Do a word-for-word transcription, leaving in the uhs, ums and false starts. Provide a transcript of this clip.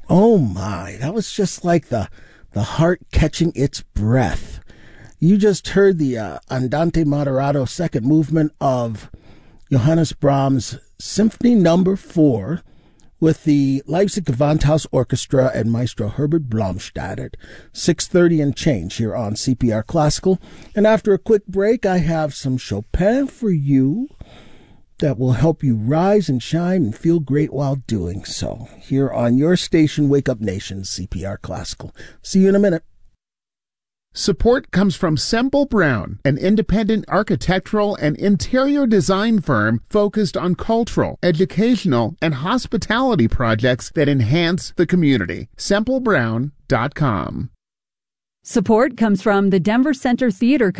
Oh my, that was just like the the heart catching its breath. You just heard the uh, Andante Moderato second movement of Johannes Brahms' Symphony Number Four with the Leipzig Gewandhaus Orchestra and Maestro Herbert Blomstedt at six thirty and change here on C P R Classical. And after a quick break, I have some Chopin for you that will help you rise and shine and feel great while doing so. Here on your station, Wake Up Nation, C P R Classical. See you in a minute. Support comes from Semple Brown, an independent architectural and interior design firm focused on cultural, educational, and hospitality projects that enhance the community. semple brown dot com. Support comes from the Denver Center Theater